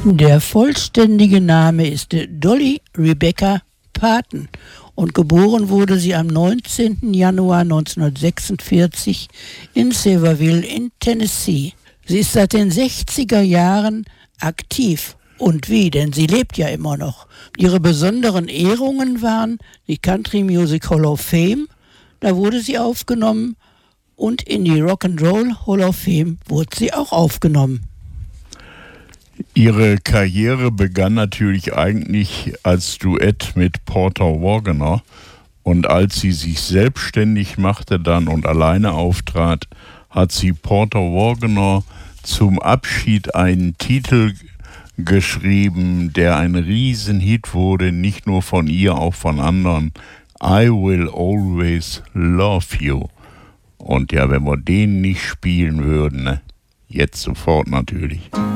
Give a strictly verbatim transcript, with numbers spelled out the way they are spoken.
Der vollständige Name ist Dolly Rebecca Parton und geboren wurde sie am neunzehnten Januar neunzehnhundertsechsundvierzig in Sevierville in Tennessee. Sie ist seit den sechziger Jahren aktiv. Und wie, denn sie lebt ja immer noch. Ihre besonderen Ehrungen waren die Country Music Hall of Fame, da wurde sie aufgenommen, und in die Rock'n'Roll Hall of Fame wurde sie auch aufgenommen. Ihre Karriere begann natürlich eigentlich als Duett mit Porter Wagoner, und als sie sich selbstständig machte dann und alleine auftrat, hat sie Porter Wagoner zum Abschied einen Titel geschrieben, der ein Riesenhit wurde, nicht nur von ihr, auch von anderen. I Will Always Love You. Und ja, wenn wir den nicht spielen würden, ne? Jetzt sofort natürlich.